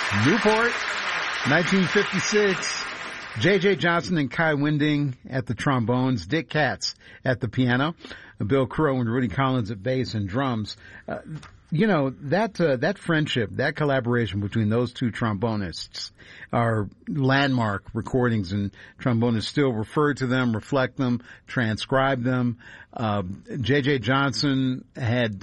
Newport, 1956. J.J. Johnson and Kai Winding at the trombones, Dick Katz at the piano, Bill Crow and Rudy Collins at bass and drums. That friendship, that collaboration between those two trombonists are landmark recordings, and trombonists still refer to them, reflect them, transcribe them. J.J. Johnson had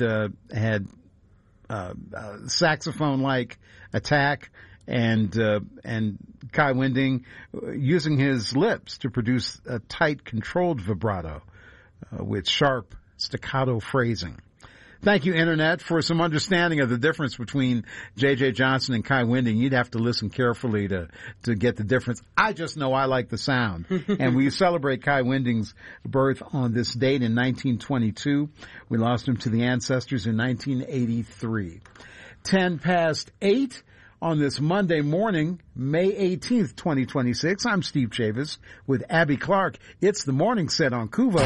saxophone-like attack, and Kai Winding using his lips to produce a tight, controlled vibrato with sharp staccato phrasing. Thank you, Internet, for some understanding of the difference between J.J. Johnson and Kai Winding. You'd have to listen carefully to get the difference. I just know I like the sound. And we celebrate Kai Winding's birth on this date in 1922. We lost him to the ancestors in 1983. 8:10 on this Monday morning, May 18th, 2026. I'm Steve Chavis with Abby Clark. It's the morning set on Kuvo.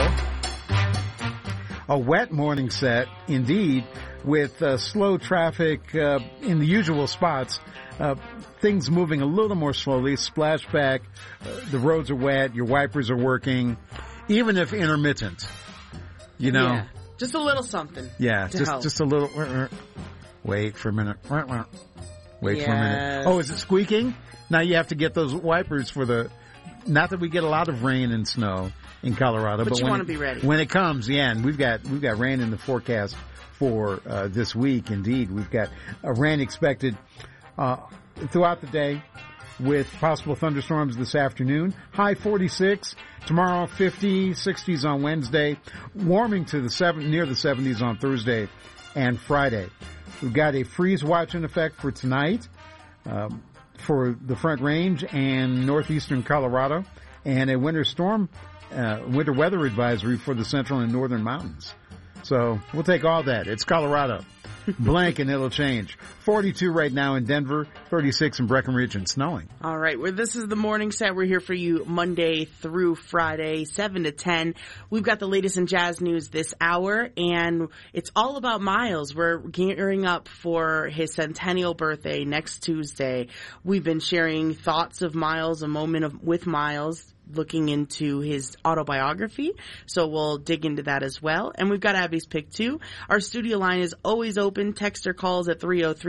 A wet morning set, indeed, with slow traffic in the usual spots. Things moving a little more slowly. Splashback. The roads are wet. Your wipers are working, even if intermittent. Yeah. Just a little something. Yeah, just a little. Wait for a minute. Wait for a minute. Oh, is it squeaking? Now you have to get those wipers for the. Not that we get a lot of rain and snow in Colorado, but you want to be ready when it comes. Yeah, and we've got rain in the forecast for this week. Indeed, we've got a rain expected throughout the day, with possible thunderstorms this afternoon. High 46 tomorrow, 50, 60s on Wednesday, warming to near the 70s on Thursday and Friday. We've got a freeze watch in effect for tonight. For the Front Range and northeastern Colorado, and a winter weather advisory for the central and northern mountains. So we'll take all that. It's Colorado. Blank and it'll change. 42 right now in Denver, 36 in Breckenridge and snowing. All right. Well, this is the morning set. We're here for you Monday through Friday, 7 to 10. We've got the latest in jazz news this hour, and it's all about Miles. We're gearing up for his centennial birthday next Tuesday. We've been sharing thoughts of Miles, a moment with Miles, looking into his autobiography. So we'll dig into that as well. And we've got Abby's Pick, too. Our studio line is always open. Text or calls at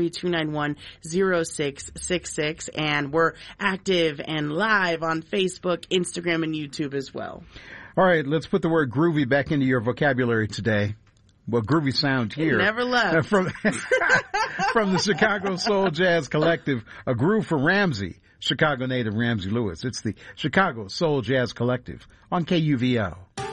303-291-0666. And we're active and live on Facebook, Instagram, and YouTube as well. All right, let's put the word groovy back into your vocabulary today. Well, groovy sound here. It never left. From the Chicago Soul Jazz Collective, a groove for Ramsey. Chicago native Ramsey Lewis. It's the Chicago Soul Jazz Collective on KUVO.